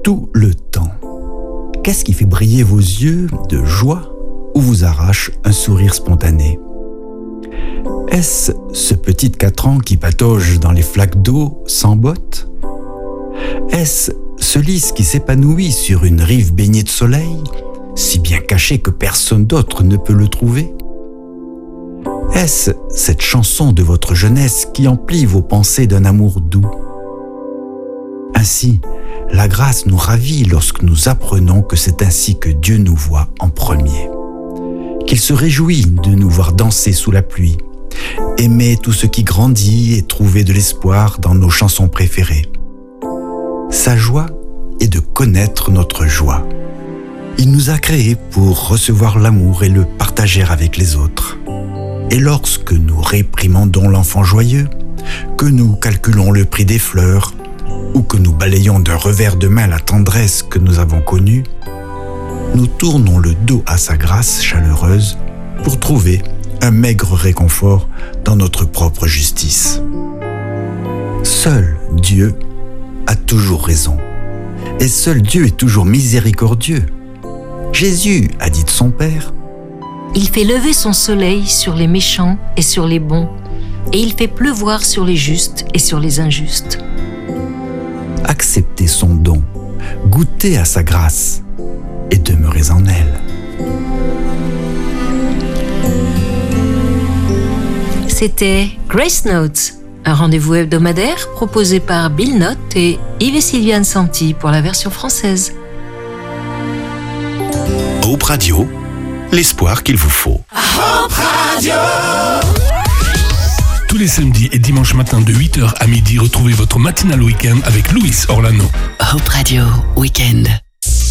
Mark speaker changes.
Speaker 1: tout le temps. Qu'est-ce qui fait briller vos yeux de joie ou vous arrache un sourire spontané? Est-ce ce petit de 4 ans qui patauge dans les flaques d'eau sans bottes? Est-ce ce lys qui s'épanouit sur une rive baignée de soleil, si bien caché que personne d'autre ne peut le trouver? Est-ce cette chanson de votre jeunesse qui emplit vos pensées d'un amour doux? Ainsi, la grâce nous ravit lorsque nous apprenons que c'est ainsi que Dieu nous voit en premier. Qu'il se réjouit de nous voir danser sous la pluie, aimer tout ce qui grandit et trouver de l'espoir dans nos chansons préférées. Sa joie est de connaître notre joie. Il nous a créés pour recevoir l'amour et le partager avec les autres. Et lorsque nous réprimandons l'enfant joyeux, que nous calculons le prix des fleurs, ou que nous balayons d'un revers de main la tendresse que nous avons connue, nous tournons le dos à sa grâce chaleureuse pour trouver un maigre réconfort dans notre propre justice. Seul Dieu a toujours raison, et seul Dieu est toujours miséricordieux. Jésus a dit de son Père:
Speaker 2: Il fait lever son soleil sur les méchants et sur les bons, et il fait pleuvoir sur les justes et sur les injustes.
Speaker 1: Acceptez son don, goûtez à sa grâce et demeurez en elle.
Speaker 2: C'était Grace Notes, un rendez-vous hebdomadaire proposé par Bill Note et Yves et Sylviane Santi pour la version française.
Speaker 3: Hope Radio, l'espoir qu'il vous faut.
Speaker 4: Hope Radio.
Speaker 5: Tous les samedis et dimanches matins de 8h à midi, retrouvez votre matinale week-end avec Louis Orlano.
Speaker 6: Hope Radio Weekend.